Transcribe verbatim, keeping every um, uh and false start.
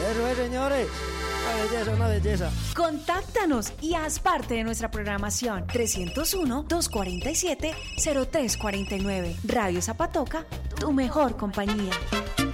Eso es, señores. Una belleza, una belleza. Contáctanos y haz parte de nuestra programación. trescientos uno, doscientos cuarenta y siete, cero tres cuarenta y nueve. Radio Zapatoca, tu mejor compañía.